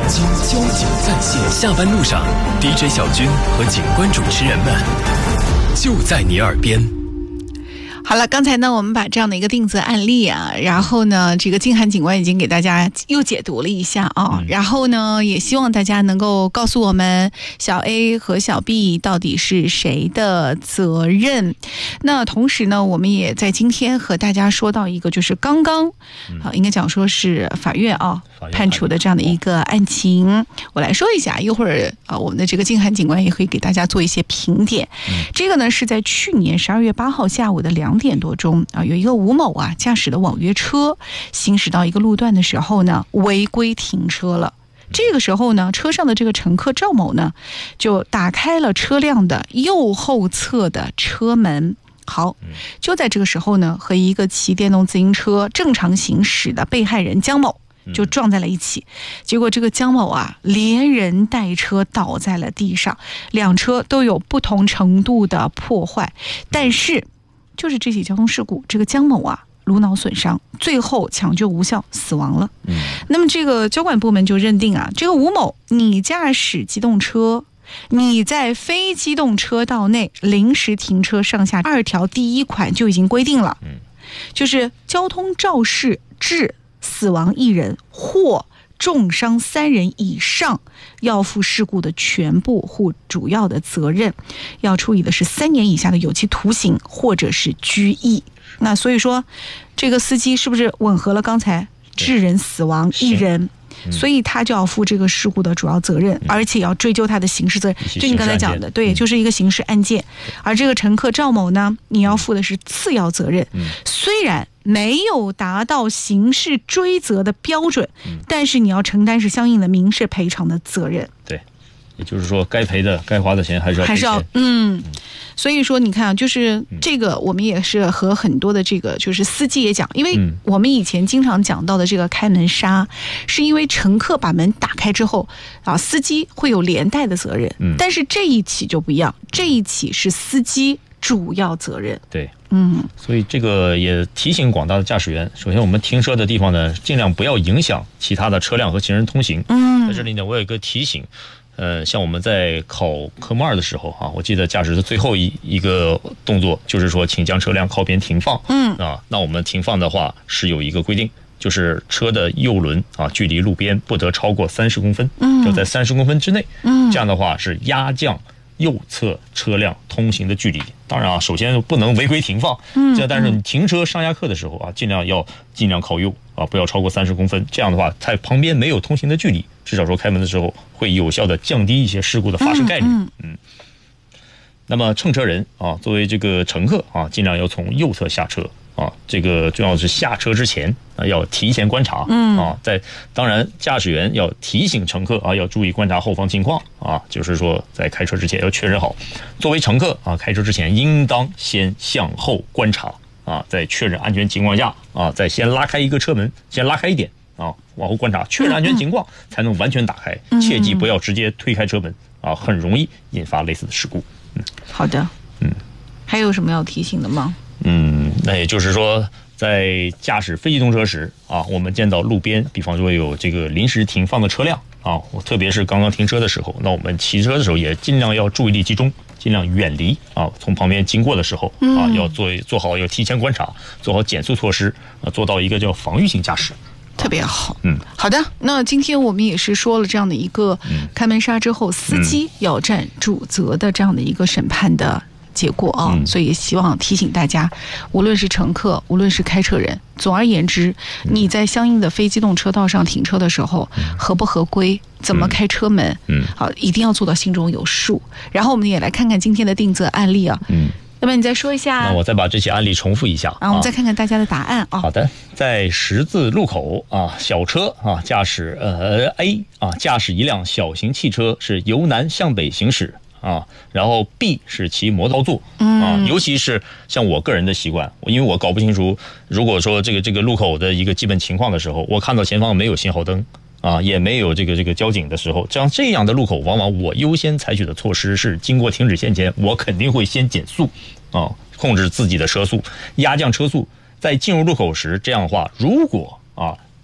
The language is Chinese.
京交警在线，下班路上 ，DJ 小军和警官主持人们就在你耳边。 好了，刚才呢，我们把这样的一个定责案例啊，然后呢，这个静涵警官已经给大家又解读了一下啊，然后呢，也希望大家能够告诉我们小 A 和小 B 到底是谁的责任。那同时呢，我们也在今天和大家说到一个，就是刚刚应该讲说是法院判处的这样的一个案情，我来说一下，一会儿我们的这个静涵警官也可以给大家做一些评点。这个呢是在去年12月8号下午的2点多钟有一个吴某驾驶的网约车行驶到一个路段的时候呢，违规停车了。这个时候呢，车上的这个乘客赵某呢，就打开了车辆的右后侧的车门。好，就在这个时候呢，和一个骑电动自行车正常行驶的被害人江某就撞在了一起，结果这个江某连人带车倒在了地上，两车都有不同程度的破坏，但是就是这起交通事故，这个江某颅脑损伤，最后抢救无效死亡了。那么这个交管部门就认定这个吴某，你驾驶机动车，你在非机动车道内临时停车上下2条第1款就已经规定了，就是交通肇事致死亡1人或重伤3人以上，要负事故的全部或主要的责任，要处以的是3年以下的有期徒刑或者是拘役。那所以说，这个司机是不是吻合了刚才致人死亡1人？所以他就要负这个事故的主要责任，而且要追究他的刑事责任。就你刚才讲的，对，就是一个刑事案件。而这个乘客赵某呢，你要负的是次要责任。虽然没有达到刑事追责的标准，但是你要承担是相应的民事赔偿的责任。 对，也就是说，该赔的、该花的钱还是要赔钱。 所以说你看就是这个我们也是和很多的这个就是司机也讲，因为我们以前经常讲到的这个开门刹，是因为乘客把门打开之后司机会有连带的责任，但是这一起就不一样，这一起是司机主要责任。 对，所以这个也提醒广大的驾驶员，首先我们停车的地方呢，尽量不要影响其他的车辆和行人通行。在这里呢，我有一个提醒。像我们在考科目2的时候我记得驾驶的最后一个动作就是说，请将车辆靠边停放。那我们停放的话是有一个规定，就是车的右轮距离路边不得超过30公分，就在30公分之内。这样的话是压降右侧车辆通行的距离。当然首先不能违规停放，但是你停车上下客的时候尽量靠右不要超过30公分。这样的话，在旁边没有通行的距离，至少说开门的时候会有效的降低一些事故的发生概率。那么乘车人作为这个乘客尽量要从右侧下车这个重要是下车之前要提前观察当然驾驶员要提醒乘客要注意观察后方情况就是说在开车之前要确认好。作为乘客开车之前应当先向后观察在确认安全情况下再先拉开一个车门，先拉开一点往后观察，确认安全情况才能完全打开。切记不要直接推开车门很容易引发类似的事故。 好的。还有什么要提醒的吗？ 那也就是说，在驾驶非机动车时我们见到路边比方说有这个临时停放的车辆特别是刚刚停车的时候，那我们骑车的时候也尽量要注意力集中，尽量远离从旁边经过的时候要做好，要提前观察，做好减速措施做到一个叫防御性驾驶。 特别好。好的。那今天我们也是说了这样的一个开门刹之后司机要占主责的这样的一个审判的结果所以也希望提醒大家，无论是乘客，无论是开车人，总而言之，你在相应的非机动车道上停车的时候，合不合规，怎么开车门，一定要做到心中有数。然后我们也来看看今天的定责案例要不然你再说一下。 那我再把这些案例重复一下我们再看看大家的答案好的。在十字路口小车驾驶A 驾驶一辆小型汽车是由南向北行驶然后 B 是骑摩托操作尤其是像我个人的习惯，因为我搞不清楚，如果说这个路口的一个基本情况的时候，我看到前方没有信号灯也没有这个交警的时候，这样的路口，往往我优先采取的措施是，经过停止线前，我肯定会先减速控制自己的车速，压降车速，在进入路口时，这样的话，如果